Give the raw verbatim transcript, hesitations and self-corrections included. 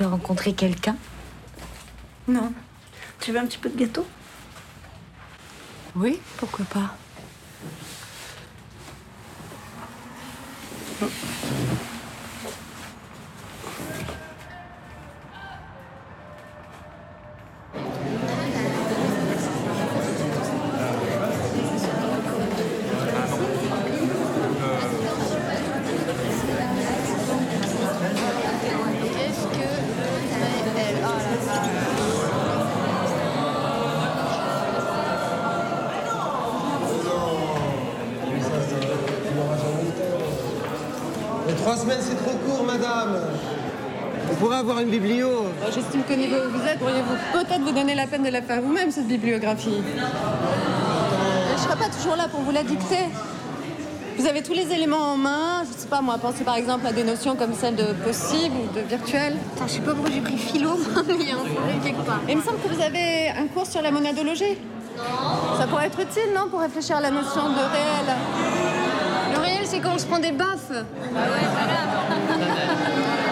tu as rencontré quelqu'un? Non. Tu veux un petit peu de gâteau? Oui, pourquoi pas. Trois semaines, c'est trop court, madame. On pourrait avoir une biblio. J'estime qu'au niveau où vous êtes, pourriez-vous peut-être vous donner la peine de la faire vous-même, cette bibliographie. Je ne serai pas toujours là pour vous la dicter. Vous avez tous les éléments en main. Je ne sais pas, moi, pensez par exemple à des notions comme celle de possible ou de virtuel. Attends, je sais pas pourquoi j'ai pris philo, mais il y a un problème quelque part. Et il me semble que vous avez un cours sur la monadologie. Non. Ça pourrait être utile, non, pour réfléchir à la notion de réel. Le réel, c'est quand on se prend des baffes. Ah ouais, voilà.